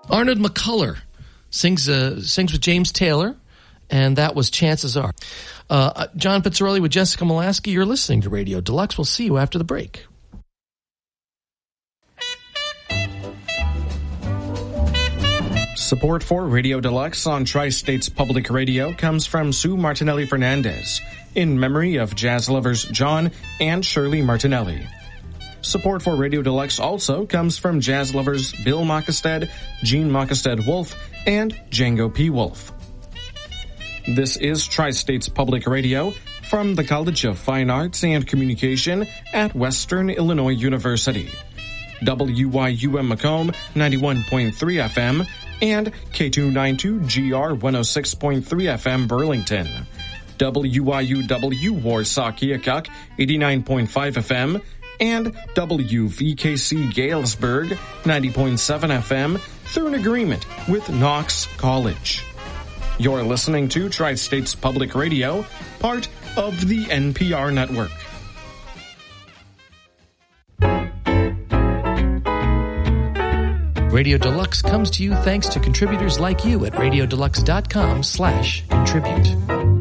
Arnold McCuller sings with James Taylor, and that was Chances Are. John Pizzarelli with Jessica Molaski. You're listening to Radio Deluxe. We'll see you after the break. Support for Radio Deluxe on Tri-States Public Radio comes from Sue Martinelli Fernandez, in memory of jazz lovers John and Shirley Martinelli. Support for Radio Deluxe also comes from jazz lovers Bill Mockestead, Gene Mockestead Wolf, and Django P. Wolf. This is Tri-States Public Radio from the College of Fine Arts and Communication at Western Illinois University. WYUM Macomb 91.3 FM and K292GR 106.3 FM Burlington. WYUW Warsaw Keokuk 89.5 FM and WVKC Galesburg 90.7 FM through an agreement with Knox College. You're listening to Tri-States Public Radio, part of the NPR network. Radio Deluxe comes to you thanks to contributors like you at radiodeluxe.com/contribute.